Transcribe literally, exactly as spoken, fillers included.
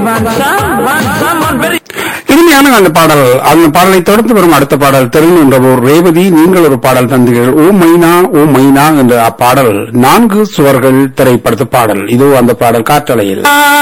இனிமையான அந்த பாடல். அந்த பாடலை தொடர்ந்து வரும் அடுத்த பாடல் திருநின்றபோர் ரேவதி நீங்கள் ஒரு பாடல் தந்தீர்கள். ஓ மைனா ஓ மைனா என்ற அப்பாடல் நான்கு சுவர்கள் திரைப்படத்து பாடல். இதோ அந்த பாடல் காற்றலையில்.